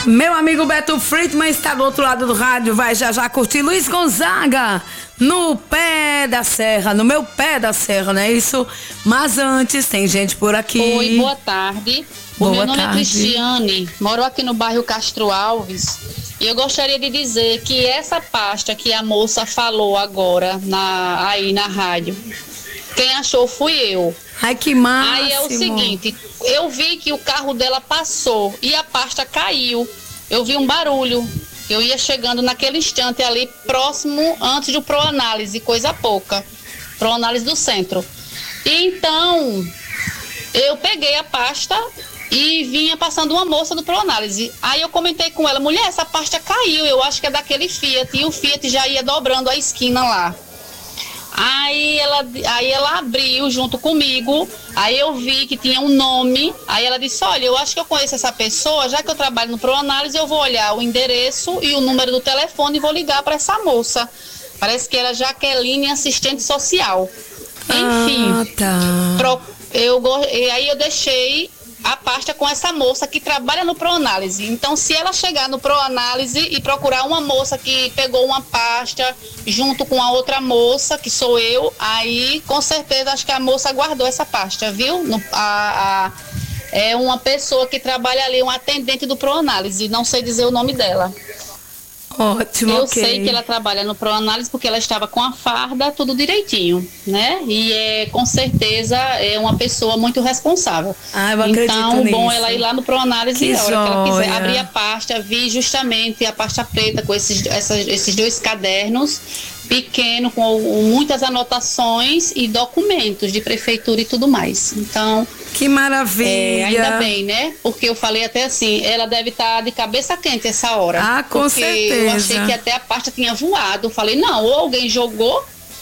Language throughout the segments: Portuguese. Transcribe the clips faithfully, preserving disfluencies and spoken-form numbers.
Meu amigo Beto Friedman está do outro lado do rádio, vai já já curtir Luiz Gonzaga no pé da serra, no meu pé da serra, não é isso? Mas antes, tem gente por aqui. Oi, boa tarde. O boa meu nome tarde. é Cristiane, moro aqui no bairro Castro Alves. E eu gostaria de dizer que essa pasta que a moça falou agora na, aí na rádio, quem achou fui eu. Ai, que máximo. Aí é o seguinte, eu vi que o carro dela passou e a pasta caiu. Eu vi um barulho. Eu ia chegando naquele instante ali, próximo, antes do Proanálise, coisa pouca. Proanálise do centro. E então, eu peguei a pasta e vinha passando uma moça do Proanálise. Aí eu comentei com ela, mulher, essa pasta caiu, eu acho que é daquele Fiat. E o Fiat já ia dobrando a esquina lá. Aí ela, aí ela abriu junto comigo, aí eu vi que tinha um nome, aí ela disse, olha, eu acho que eu conheço essa pessoa, já que eu trabalho no Proanálise, eu vou olhar o endereço e o número do telefone e vou ligar para essa moça. Parece que era Jaqueline, assistente social. Enfim, ah, tá. pro, eu, aí eu deixei a pasta com essa moça que trabalha no Proanálise. Então, se ela chegar no Proanálise e procurar uma moça que pegou uma pasta junto com a outra moça, que sou eu, aí com certeza acho que a moça guardou essa pasta, viu? No, a, a, é uma pessoa que trabalha ali, um atendente do Proanálise, não sei dizer o nome dela. Ótimo, Eu okay. sei que ela trabalha no Proanálise porque ela estava com a farda, tudo direitinho, né? E é, com certeza é uma pessoa muito responsável. Ah, eu acredito então, nisso. bom ela ir lá no Proanálise que a hora que ela quiser. joia. Abrir a pasta, vi justamente a pasta preta com esses, essas, esses dois cadernos, pequeno, com muitas anotações e documentos de prefeitura e tudo mais. Então, que maravilha. É, ainda bem, né? Porque eu falei até assim, ela deve estar de cabeça quente essa hora. Ah, com porque certeza. eu achei que até a pasta tinha voado. Eu falei, não, ou alguém jogou,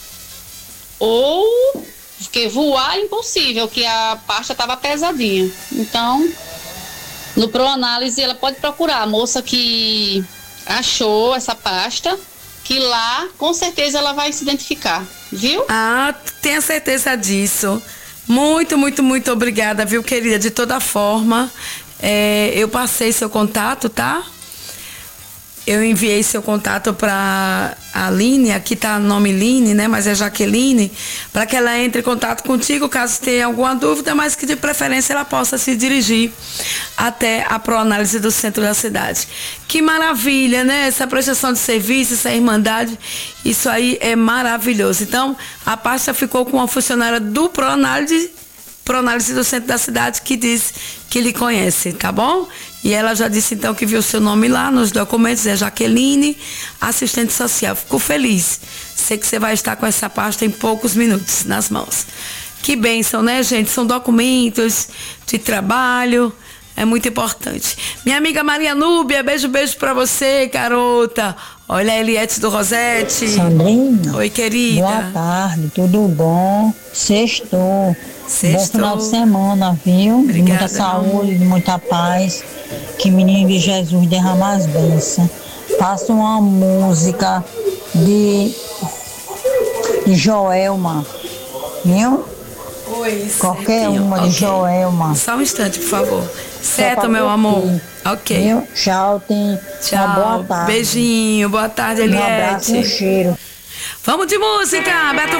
ou porque voar é impossível, que a pasta estava pesadinha. Então, no Proanálise ela pode procurar a moça que achou essa pasta, que lá com certeza ela vai se identificar, viu? Ah, tenha certeza disso. Muito, muito, muito obrigada, viu, querida? De toda forma, é, eu passei seu contato, tá? Eu enviei seu contato para a Aline, aqui tá o nome Line, né? Mas é Jaqueline, para que ela entre em contato contigo caso tenha alguma dúvida, mas que de preferência ela possa se dirigir até a Proanálise do centro da cidade. Que maravilha, né? Essa prestação de serviço, essa irmandade, isso aí é maravilhoso. Então, a pasta ficou com uma funcionária do Proanálise, Proanálise do centro da cidade, que diz que lhe conhece, tá bom? E ela já disse então que viu seu nome lá nos documentos, é Jaqueline, assistente social. Fico feliz. Sei que você vai estar com essa pasta em poucos minutos nas mãos. Que bênção, né, gente? São documentos de trabalho, é muito importante. Minha amiga Maria Núbia, beijo, beijo pra você, garota. Olha a Eliette do Rosete. Sandrinha. Oi, querida. Boa tarde, tudo bom? Sextou. Sextou. Bom final de semana, viu? Obrigada, de muita saúde, de muita paz. Que menino de Jesus derrama as bênçãos. Faça uma música de, de Joelma, viu? Oi, Qualquer certinho. uma Okay. de Joelma. Só um instante, por favor. Certo, meu amor. Ok. Viu? Tchau, tem Tchau. uma boa tarde. Beijinho, boa tarde, Um Eliette. abraço e um cheiro. Vamos de música, Beto